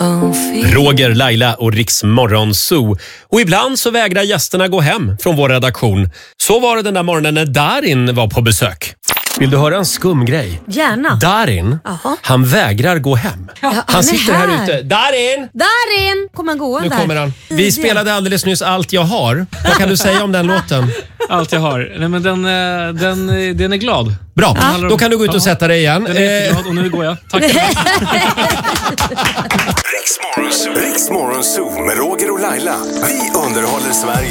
Roger, Laila och Riks Morgonzoo. Och ibland så vägrar gästerna gå hem från vår redaktion. Så var det den där morgonen när Darin var på besök. Vill du höra en skum grej? Gärna. Darin, han vägrar gå hem. Han sitter här ute. Darin! Kommer han gå där? Nu kommer han. Vi spelade alldeles nyss Allt jag har. Vad kan du säga om den låten? Allt jag har. Nej, men den är glad. Bra, då kan du gå ut och sätta dig igen. Den är jätteglad och nu går jag. Tack. Riks Morgonzoo med Roger och Laila. Vi underhåller Sverige.